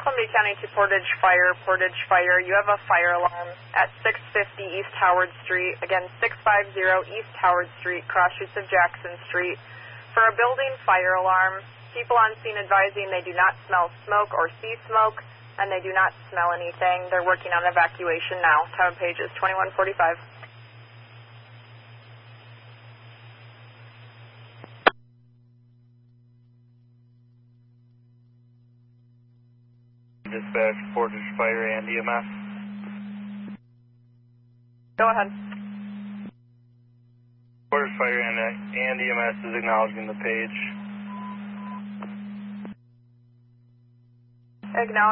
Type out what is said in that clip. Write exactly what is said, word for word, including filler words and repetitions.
Columbia County to Portage Fire, Portage Fire. You have a fire alarm at six fifty East Howard Street. Again, six fifty East Howard Street, cross streets of Jackson Street. For a building fire alarm, people on scene advising they do not smell smoke or see smoke, and they do not smell anything. They're working on evacuation now. Tower page is twenty-one forty-five. Dispatch, Portage Fire and E M S. Go ahead. Portage Fire and, and E M S is acknowledging the page. Acknowledge.